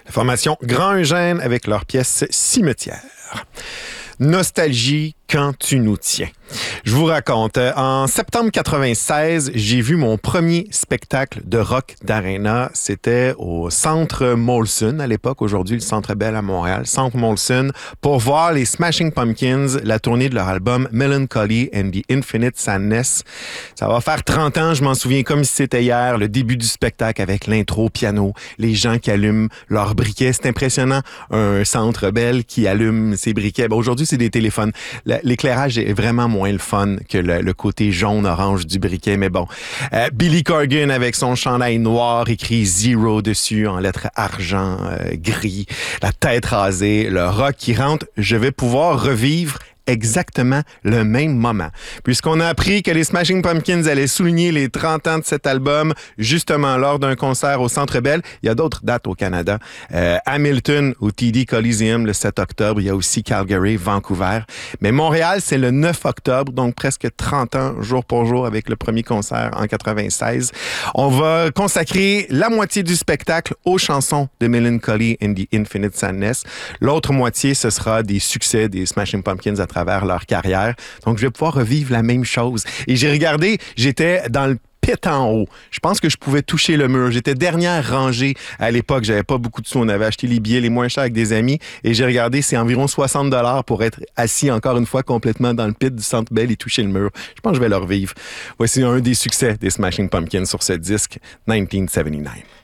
La formation Grand Eugène avec leur pièce Cimetière. Nostalgie quand tu nous tiens. Je vous raconte, en septembre 96, j'ai vu mon premier spectacle de rock d'Arena. C'était au Centre Molson à l'époque, aujourd'hui le Centre Bell à Montréal, Centre Molson, pour voir les Smashing Pumpkins, la tournée de leur album Melancholy and the Infinite Sadness. Ça va faire 30 ans, je m'en souviens comme si c'était hier, le début du spectacle avec l'intro au piano, les gens qui allument leurs briquets. C'est impressionnant, un Centre Bell qui allume ses briquets. Bon, aujourd'hui, c'est des téléphones. L'éclairage est vraiment moins le fun que le côté jaune-orange du briquet, mais bon. Billy Corgan avec son chandail noir écrit Zero dessus en lettres argent, gris, la tête rasée, le rock qui rentre. Je vais pouvoir revivre exactement le même moment. Puisqu'on a appris que les Smashing Pumpkins allaient souligner les 30 ans de cet album, justement lors d'un concert au Centre Bell. Il y a d'autres dates au Canada. Hamilton au TD Coliseum le 7 octobre. Il y a aussi Calgary, Vancouver. Mais Montréal, c'est le 9 octobre, donc presque 30 ans, jour pour jour, avec le premier concert en 96. On va consacrer la moitié du spectacle aux chansons de Melancholy and the Infinite Sadness. L'autre moitié, ce sera des succès des Smashing Pumpkins à travers leur carrière. Donc, je vais pouvoir revivre la même chose. Et j'ai regardé, j'étais dans le pit en haut. Je pense que je pouvais toucher le mur. J'étais dernière rangée à l'époque. J'avais pas beaucoup de sous. On avait acheté les billets les moins chers avec des amis. Et j'ai regardé, c'est environ 60$ pour être assis encore une fois complètement dans le pit du Centre Bell et toucher le mur. Je pense que je vais le revivre. Voici un des succès des Smashing Pumpkins sur ce disque, 1979.